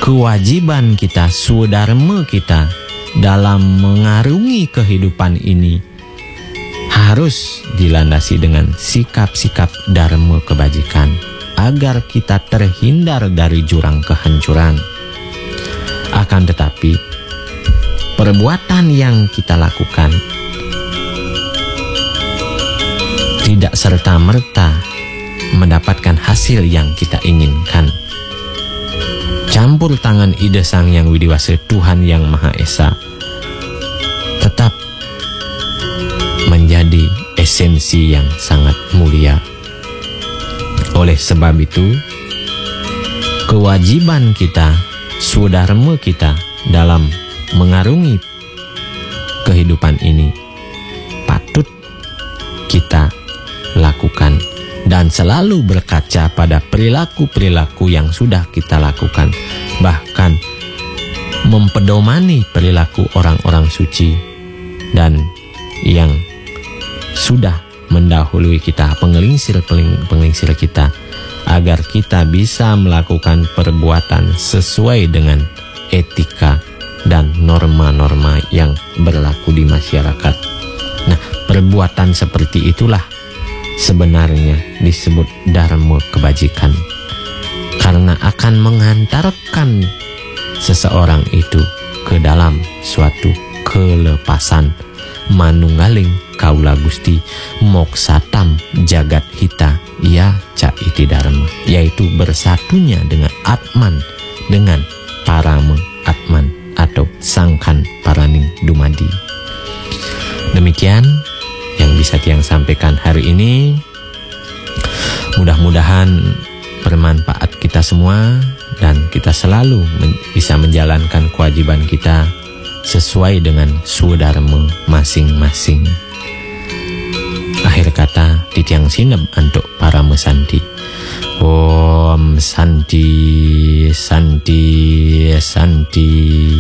kewajiban kita, swadharma kita dalam mengarungi kehidupan ini harus dilandasi dengan sikap-sikap dharma kebajikan agar kita terhindar dari jurang kehancuran. Akan tetapi perbuatan yang kita lakukan tidak serta-merta mendapatkan hasil yang kita inginkan. Campur tangan ide Sang Yang Widiwasa, Tuhan Yang Maha Esa, tetap menjadi esensi yang sangat mulia. Oleh sebab itu, kewajiban kita, swadharma kita dalam mengarungi kehidupan ini patut kita lakukan, dan selalu berkaca pada perilaku-perilaku yang sudah kita lakukan, bahkan mempedomani perilaku orang-orang suci dan yang sudah mendahului kita, penglingsir kita, agar kita bisa melakukan perbuatan sesuai dengan etika dan norma-norma yang berlaku di masyarakat. Nah, perbuatan seperti itulah sebenarnya disebut dharma kebajikan, karena akan mengantarkan seseorang itu ke dalam suatu kelepasan manunggaling kaula Gusti moksatam jagat hita ya ca iti dharma, yaitu bersatunya dengan Atman, dengan Parama Atman atau Sangkan Paraning Dumadi. Demikian yang bisa Tiang sampaikan hari ini. Mudah-mudahan bermanfaat kita semua dan kita selalu bisa menjalankan kewajiban kita sesuai dengan swadharma masing-masing. Akhir kata Titiang sineb untuk para mesanti. Om Santi Santi Santi.